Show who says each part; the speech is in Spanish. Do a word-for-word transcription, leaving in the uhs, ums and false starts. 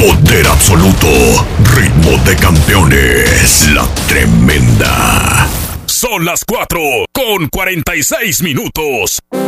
Speaker 1: Poder absoluto. Ritmo de campeones. La tremenda.
Speaker 2: Son las cuatro con cuarenta y seis minutos.